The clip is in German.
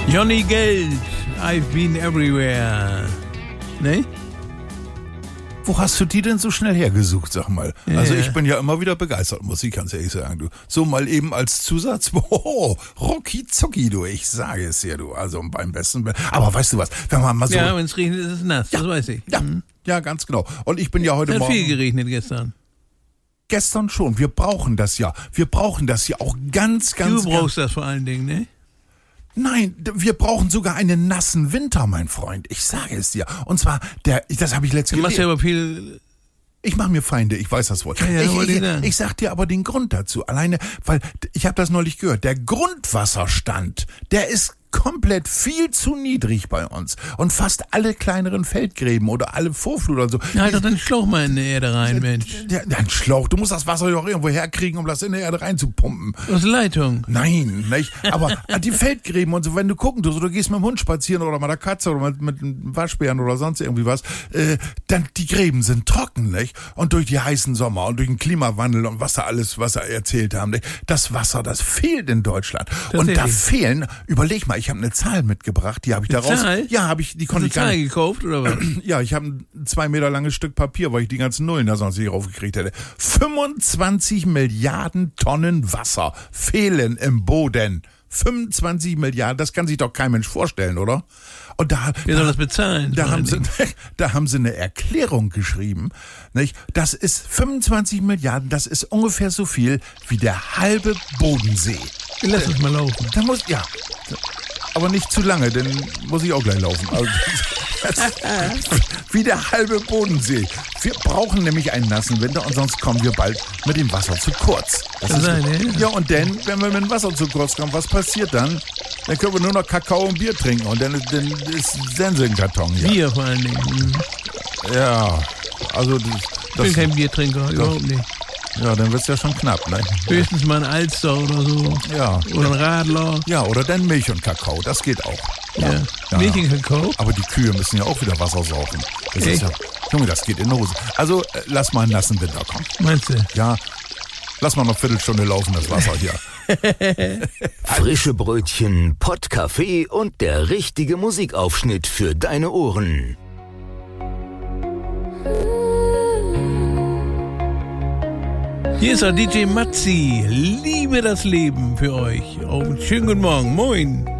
Johnny Geld, I've been everywhere. Ne? Wo hast du die denn so schnell hergesucht, sag mal? Ja. Also ich bin ja immer wieder begeistert, muss ich ganz ehrlich sagen, du. So mal eben als Zusatz, rucki zucki, du, ich sage es dir, du. Also beim besten, aber weißt du was, wenn man mal so... Ja, wenn es regnet, ist es nass, das weiß ich. Ja, ganz genau. Und ich bin ja heute Es hat Morgen... viel geregnet gestern. Gestern schon, wir brauchen das ja. Wir brauchen das ja auch ganz, ganz... Du brauchst das vor allen Dingen, ne? Nein, wir brauchen sogar einen nassen Winter, mein Freund. Ich sage es dir. Und zwar, das habe ich letztens Du machst ja gelesen. aber viel... Ich mache mir Feinde, ich weiß das wohl. Ja, Ich sag dir aber den Grund dazu. Alleine, weil ich habe das neulich gehört. Der Grundwasserstand, der ist komplett viel zu niedrig bei uns. Und fast alle kleineren Feldgräben oder alle Vorflut oder so. Halt doch den Schlauch mal in die Erde rein, Mensch. Ein Schlauch, du musst das Wasser doch irgendwo herkriegen, um das in die Erde reinzupumpen. Aus Leitung. Nein, nicht. Aber die Feldgräben und so, wenn du gucken tust, oder du gehst mit dem Hund spazieren oder mit der Katze oder mit einem Waschbären oder sonst irgendwie was, dann die Gräben sind trocken, nicht? Und durch die heißen Sommer und durch den Klimawandel und was er erzählt haben, nicht? Das Wasser, das fehlt in Deutschland. Und da fehlen, überleg mal, ich habe eine Zahl mitgebracht, die habe ich daraus. Zahl? Ja, die konnte ich gar Zahl nicht. gekauft oder was? Ja, ich habe ein 2 Meter langes Stück Papier, weil ich die ganzen Nullen da sonst nicht raufgekriegt hätte. 25 Milliarden Tonnen Wasser fehlen im Boden. 25 Milliarden, das kann sich doch kein Mensch vorstellen, oder? Und Wer soll das bezahlen? Da haben sie eine Erklärung geschrieben, nicht? Das ist 25 Milliarden, das ist ungefähr so viel wie der halbe Bodensee. Lass uns mal laufen. Da muss, ja, aber nicht zu lange, denn muss ich auch gleich laufen. Also, wie der halbe Bodensee. Wir brauchen nämlich einen nassen Winter und sonst kommen wir bald mit dem Wasser zu kurz. Ja, und dann, wenn wir mit dem Wasser zu kurz kommen, was passiert dann? Dann können wir nur noch Kakao und Bier trinken und dann ist Sense im Karton hier. Bier vor allen Dingen. Ja, also Ich bin kein Biertrinker, überhaupt nicht. Ja, dann wird's ja schon knapp, ne? Höchstens mal ein Alster oder so. Ja. Oder ein Radler. Ja, oder dann Milch und Kakao, das geht auch. Ja. Milch und Kakao? Aber die Kühe müssen ja auch wieder Wasser saufen. Das ist ja, Junge, das geht in die Hose. Also, lass mal einen nassen Winter kommen. Meinst du? Ja, lass mal noch eine Viertelstunde laufen, das Wasser hier. Frische Brötchen, Pottkaffee und der richtige Musikaufschnitt für deine Ohren. Hier ist der DJ Matzi. Liebe das Leben für euch. Oh, schönen guten Morgen. Moin.